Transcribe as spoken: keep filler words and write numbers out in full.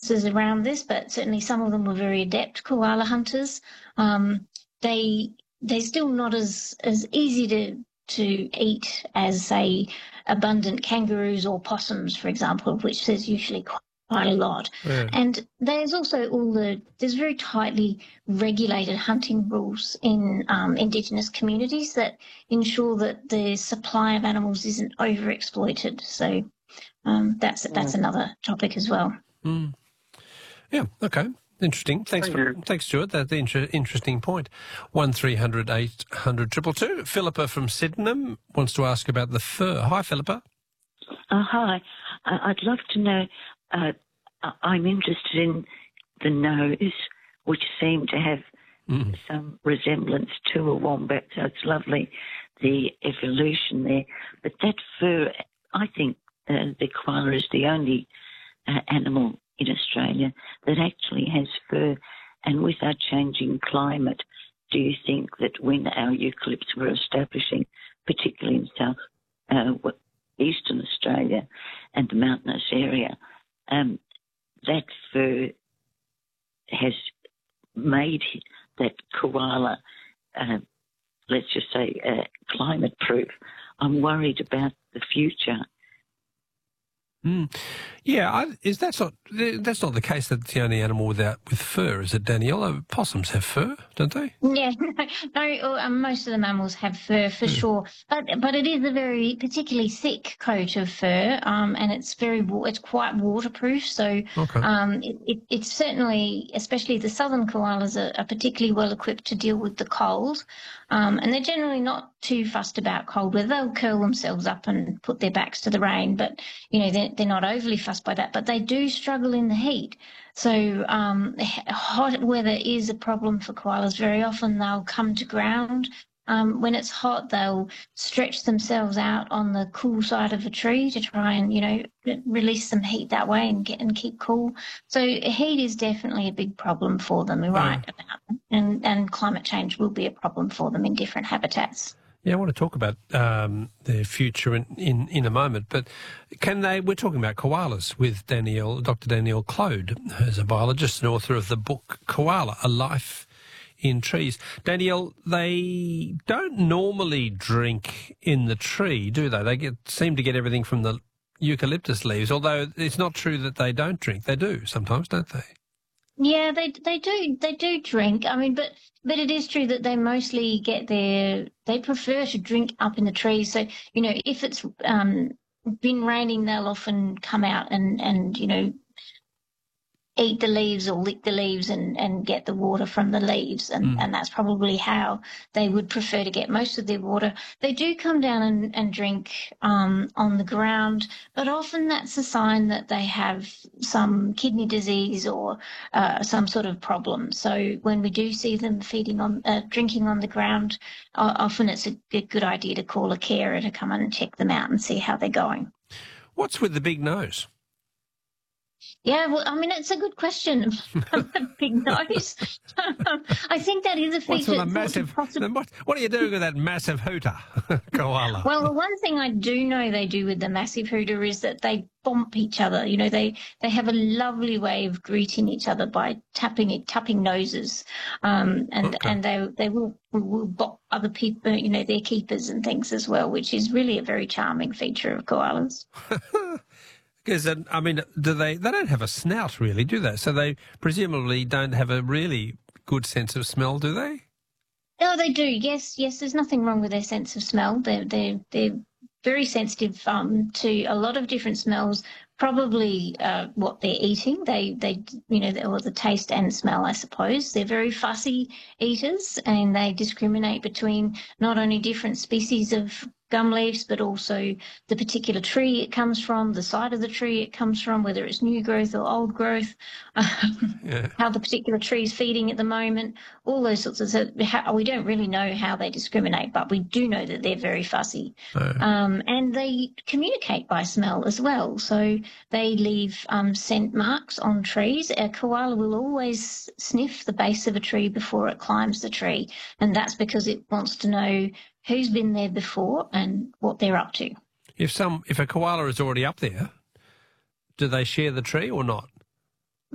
differences around this, but certainly some of them were very adept koala hunters. Um, they they're still not as as easy to to eat as, say, abundant kangaroos or possums, for example, of which there's usually quite quite a lot. Yeah. And there's also all the there's very tightly regulated hunting rules in um, Indigenous communities that ensure that the supply of animals isn't overexploited. So um, that's that's another topic as well. Mm. Yeah. Okay. Interesting. Thanks, for, thanks, Stuart. That's an inter- interesting point. One three hundred eight hundred two two two. Philippa from Sydenham wants to ask about the fur. Hi, Philippa. Uh, hi. I'd love to know. Uh, I'm interested in the nose, which seemed to have mm. some resemblance to a wombat. So it's lovely, the evolution there. But that fur, I think uh, the koala is the only uh, animal in Australia that actually has fur. And with our changing climate, do you think that when our eucalypts were establishing, particularly in south uh, eastern Australia and the mountainous area, um, that fur has made that koala, uh, let's just say, uh, climate-proof? I'm worried about the future. Mm. Yeah, I, is that's not that's not the case that it's the only animal without with fur, is it, Danielle? Possums have fur, don't they? Yeah, no, no um, most of the mammals have fur for yeah. sure, but but it is a very particularly thick coat of fur, um, and it's very it's quite waterproof. So okay. um, it, it, it's certainly, especially the southern koalas, are, are particularly well equipped to deal with the cold, um, and they're generally not too fussed about cold weather. They'll curl themselves up and put their backs to the rain, but you know they're, they're not overly fussed by that. But they do struggle in the heat. So um, hot weather is a problem for koalas. Very often they'll come to ground. Um, when it's hot, they'll stretch themselves out on the cool side of a tree to try and, you know, release some heat that way and get and keep cool. So heat is definitely a big problem for them, you're right yeah. about them. And, and climate change will be a problem for them in different habitats. Yeah, I want to talk about um, their future in, in, in a moment, but can they, we're talking about koalas with Danielle, Doctor Danielle Clode, who's a biologist and author of the book Koala, A Life in Trees. Danielle, they don't normally drink in the tree, do they? They get, seem to get everything from the eucalyptus leaves, although it's not true that they don't drink. They do sometimes, don't they? Yeah, they they do they do drink. I mean, but but it is true that they mostly get their they prefer to drink up in the trees. So you know, if it's um, been raining, they'll often come out and and you know eat the leaves or lick the leaves and, and get the water from the leaves. And, mm. and that's probably how they would prefer to get most of their water. They do come down and, and drink um, on the ground, but often that's a sign that they have some kidney disease or uh, some sort of problem. So when we do see them feeding on, uh, drinking on the ground, uh, often it's a, a good idea to call a carer to come and check them out and see how they're going. What's with the big nose? Yeah, well, I mean, it's a good question. Big nose. I think that is a feature. What's with a massive, what, what are you doing with that massive hooter, koala? Well, the one thing I do know they do with the massive hooter is that they bump each other. You know, they, they have a lovely way of greeting each other by tapping it, tapping noses, um, and okay. and they they will will bop other people, you know, their keepers and things as well, which is really a very charming feature of koalas. Because, I mean, do they, they don't have a snout really, do they? So they presumably don't have a really good sense of smell, do they? Oh, they do, yes, yes. There's nothing wrong with their sense of smell. They're, they're, they're very sensitive um, to a lot of different smells, probably uh, what they're eating. They, they, you know, or the taste and smell, I suppose. They're very fussy eaters, and they discriminate between not only different species of gum leaves, but also the particular tree it comes from, the side of the tree it comes from, whether it's new growth or old growth, yeah. how the particular tree is feeding at the moment, all those sorts of so how, we don't really know how they discriminate, but we do know that they're very fussy. Oh. Um, and they communicate by smell as well. So they leave um, scent marks on trees. A koala will always sniff the base of a tree before it climbs the tree, and that's because it wants to know who's been there before and what they're up to. If some, if a koala is already up there, do they share the tree or not?